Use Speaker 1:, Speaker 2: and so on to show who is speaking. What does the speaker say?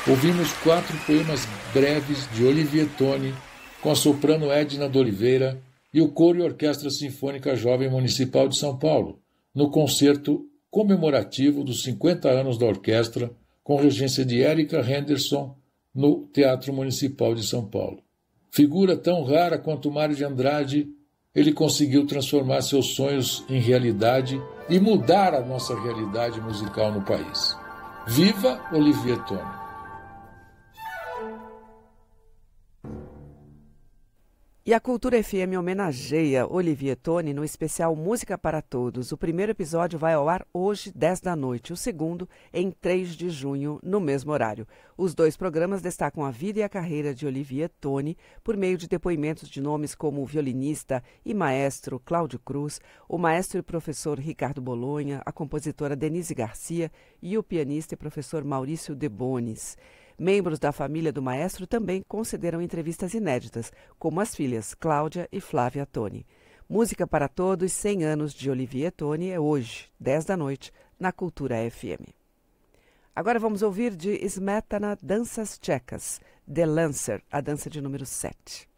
Speaker 1: Ouvimos 4 poemas breves de Olivier Toni, com a soprano Edna de Oliveira e o coro e orquestra sinfônica Jovem Municipal de São Paulo, no concerto comemorativo dos 50 anos da orquestra, com regência de Érica Henderson, no Teatro Municipal de São Paulo. Figura tão rara quanto Mário de Andrade, ele conseguiu transformar seus sonhos em realidade e mudar a nossa realidade musical no país. Viva Olivier Toni!
Speaker 2: E a Cultura FM homenageia Olivier Toni no especial Música para Todos. O primeiro episódio vai ao ar hoje, 10 da noite. O segundo, em 3 de junho, no mesmo horário. Os 2 programas destacam a vida e a carreira de Olivier Toni por meio de depoimentos de nomes como o violinista e maestro Cláudio Cruz, o maestro e professor Ricardo Bolonha, a compositora Denise Garcia e o pianista e professor Maurício De Bonis. Membros da família do maestro também concederam entrevistas inéditas, como as filhas Cláudia e Flávia Toni. Música para Todos, 100 anos de Olivier Toni, é hoje, 10 da noite, na Cultura FM. Agora vamos ouvir de Smetana Danças Tchecas, The Lancer, a dança de número 7.